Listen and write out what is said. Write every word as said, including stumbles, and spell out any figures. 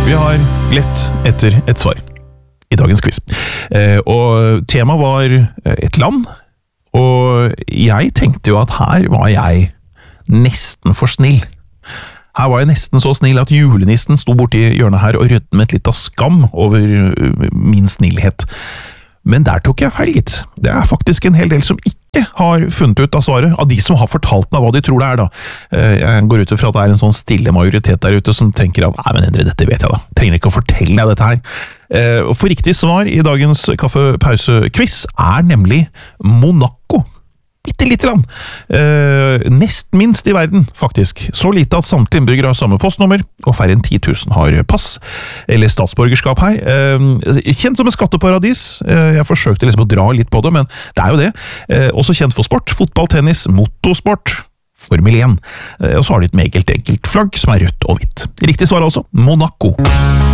Vi har lett etter et svar i dagens quiz. Eh, og temaet var et land, og jeg tenkte jo at her var jeg nesten for snill. Her var jeg nesten så snill at julenissen sto borti hjørnet her og rødmet litt av skam over min snillhet. Men der tok jeg feil, gitt. Det er faktisk en hel del som ikke har funnet ut av svaret, av de som har fortalt meg hva de tror det er da. Jeg går ut fra at det er en sånn stille majoritet der ute som tenker at nei, men Endre, dette vet jeg da. Trenger ikke å fortelle deg dette her. For riktig svar i dagens kaffepause-quiz er nemlig Monaco. Bitte lite land. Eh, nest minst i verden, faktisk. Så lite at samtlige innbyggere har samme postnummer, og færre enn ti tusen har pass, eller statsborgerskap her. Eh, kjent som et skatteparadis. Eh, jeg forsøkte liksom å dra litt på det, men det er jo det. Eh, også kjent for sport, fotball, tennis, motorsport, Formel én. Eh, og så har de et meget enkelt flagg som er rødt og hvitt. Riktig svar altså, Monaco.